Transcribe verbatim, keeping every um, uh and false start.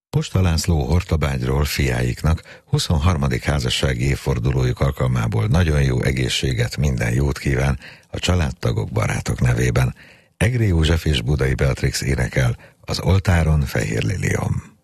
Posta László Hortobágyról fiáiknak huszonharmadik házassági évfordulójuk alkalmából nagyon jó egészséget, minden jót kíván a családtagok, barátok nevében. Egri József és Budai Beatrix énekel Az oltáron Fehér Liliom.